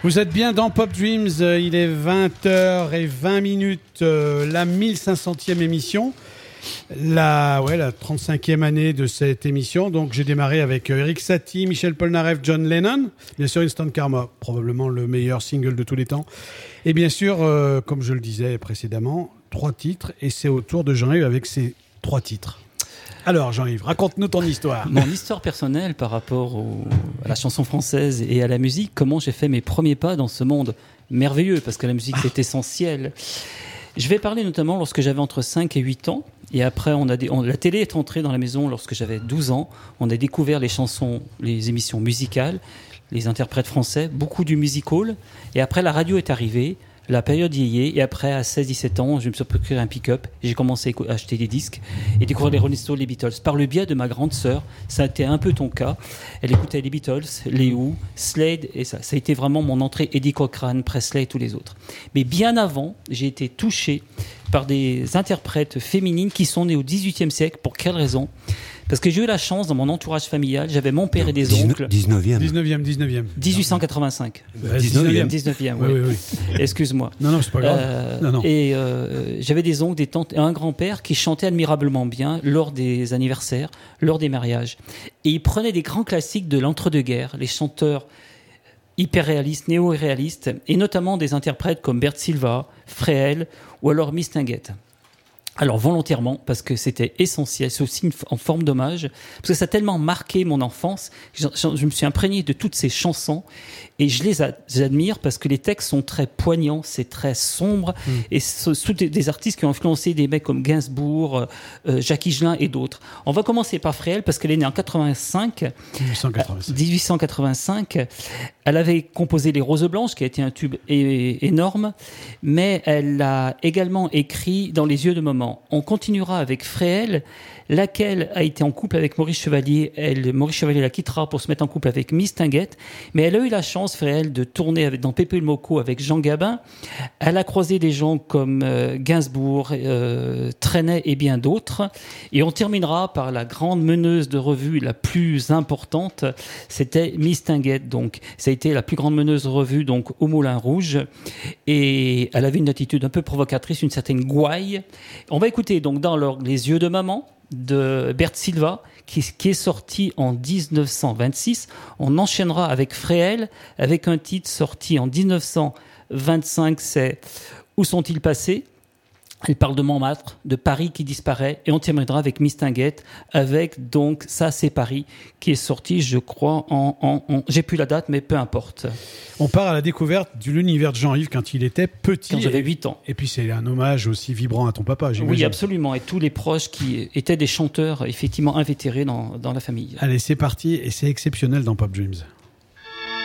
Vous êtes bien dans Pop Dreams, il est 20h20, la 1500e émission, la 35e année de cette émission. Donc j'ai démarré avec Eric Satie, Michel Polnareff, John Lennon, bien sûr Instant Karma, probablement le meilleur single de tous les temps. Et bien sûr, comme je le disais précédemment, 3 titres, et c'est au tour de Jean-Yves avec ses 3 titres. Alors Jean-Yves, raconte-nous ton histoire. Mon histoire personnelle par rapport à la chanson française et à la musique, comment j'ai fait mes premiers pas dans ce monde merveilleux, parce que la musique c'est essentiel. Je vais parler notamment lorsque j'avais entre 5 et 8 ans, et après la télé est entrée dans la maison lorsque j'avais 12 ans, on a découvert les chansons, les émissions musicales, les interprètes français, beaucoup du music hall, et après la radio est arrivée, la période yéyé, et après à 16-17 ans je me suis procuré un pick-up et j'ai commencé à acheter des disques et découvrir les Rolling Stones, les Beatles par le biais de ma grande sœur. Ça a été un peu ton cas, elle écoutait les Beatles, les Who, Slade, et ça a été vraiment mon entrée, Eddie Cochran, Presley et tous les autres. Mais bien avant, j'ai été touché par des interprètes féminines qui sont nées au XVIIIe siècle. Pour quelle raison ? Parce que j'ai eu la chance, dans mon entourage familial, j'avais mon père et des oncles. 19e. 1885. 19e, oui. Excuse-moi. Non, c'est pas grave. Non. Et j'avais des oncles, des tantes et un grand-père qui chantait admirablement bien lors des anniversaires, lors des mariages. Et ils prenaient des grands classiques de l'entre-deux-guerres, les chanteurs hyper-réalistes, néo-réalistes, et notamment des interprètes comme Bert Silva, Fréhel ou alors Mistinguett. Alors volontairement, parce que c'était essentiel, c'est aussi en forme d'hommage, parce que ça a tellement marqué mon enfance, je me suis imprégné de toutes ces chansons, et je les admire parce que les textes sont très poignants, c'est très sombre, et ce sont des artistes qui ont influencé des mecs comme Gainsbourg, Jacques Higelin et d'autres. On va commencer par Fréhel, parce qu'elle est née en 1885. Elle avait composé Les Roses Blanches, qui a été un tube énorme, mais elle a également écrit Dans les yeux de maman. On continuera avec Fréhel, laquelle a été en couple avec Maurice Chevalier. Maurice Chevalier la quittera pour se mettre en couple avec Mistinguett, mais elle a eu la chance, Fréhel, de tourner dans Pépé le Moko avec Jean Gabin. Elle a croisé des gens comme Gainsbourg, Trenet et bien d'autres. Et on terminera par la grande meneuse de revue la plus importante, c'était Mistinguett. Donc, ça a été la plus grande meneuse de revue donc, au Moulin Rouge. Et elle avait une attitude un peu provocatrice, une certaine gouaille. On va écouter donc dans Les yeux de maman de Bert Silva, qui est sorti en 1926. On enchaînera avec Fréhel, avec un titre sorti en 1925, c'est Où sont-ils passés ? Elle parle de Montmartre, de Paris qui disparaît, et on terminera avec Mistinguett, avec donc Ça c'est Paris, qui est sorti, je crois, j'ai plus la date, mais peu importe. On part à la découverte de l'univers de Jean-Yves quand il était petit. Quand j'avais 8 ans. Et puis c'est un hommage aussi vibrant à ton papa, j'imagine. Oui, absolument, et tous les proches qui étaient des chanteurs, effectivement, invétérés dans la famille. Allez, c'est parti, et c'est exceptionnel dans Pop Dreams.